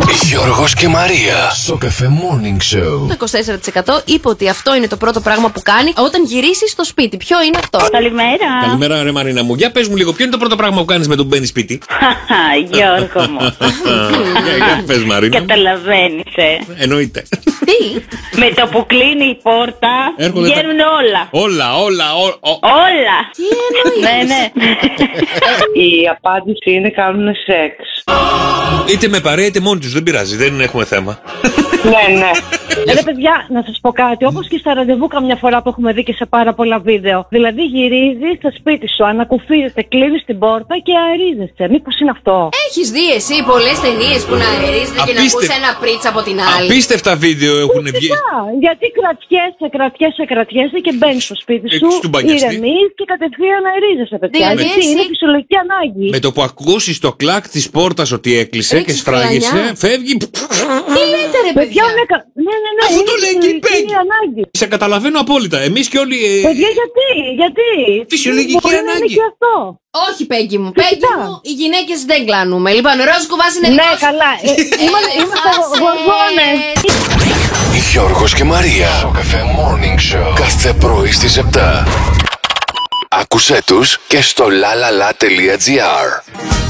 Γιώργος και Μαρία στο Cafe Morning Show. Το 24% είπε ότι αυτό είναι το πρώτο πράγμα που κάνει όταν γυρίσει στο σπίτι. Ποιο είναι αυτό? Καλημέρα. Καλημέρα, ρε Μαρίνα μου. Για πες μου λίγο, ποιο είναι το πρώτο πράγμα που κάνεις με τον μπαίνεις σπίτι? Γιώργο μου. Για πες, Μαρίνα. Καταλαβαίνεις, Εννοείται. Τι? Με το που κλείνει η πόρτα βγαίνουν όλα. Όλα. Όλα. Τι εννοείς? Ναι. Η απάντηση είναι κάνουν σεξ. Είτε με παρέα είτε μόνοι τους, δεν πειράζει, δεν έχουμε θέμα. Ναι. Ρε παιδιά, να σας πω κάτι. Όπως και στα ραντεβού καμιά φορά που έχουμε δει και σε πάρα πολλά βίντεο. Δηλαδή γυρίζεις στο σπίτι σου, ανακουφίζεσαι, κλείνεις την πόρτα και αερίζεσαι. Μήπως είναι αυτό? Έχεις δει εσύ πολλές ταινίες που να αερίζεται και να ακούς ένα πρίτσα από την άλλη? Απίστευτα βίντεο έχουν βγει. Γιατί κρατιέσαι και μπαίνεις στο σπίτι σου, ηρεμείς και κατευθείαν αερίζεσαι, παιδιά. Δηλαδή Γιατί είναι φυσιολογική ανάγκη. Με το που ακούσεις το κλακ της πόρτας ότι έκλεισε και σφράγισε, φεύγει. Τι λέτε, ρε παιδιά? Ναι. Αυτό το λέει και η Πέγγι. Είναι ανάγκη. Σε καταλαβαίνω απόλυτα. Εμείς και όλοι. Παιδιά, γιατί? Φυσιολογική Μπορεί να είναι ανάγκη. και αυτό. Όχι, Πέγγι μου. Πέγγι μου, οι γυναίκες δεν κλάνουμε. Λοιπόν, ροζ κουβάς είναι Ναι, δικός σου. καλά. Είμαστε γοργόνες. Γιώργος και Μαρία στο Cafe Morning Show. Κάθε πρωί στις 7. Άκουσέ τους και στο lalala.gr.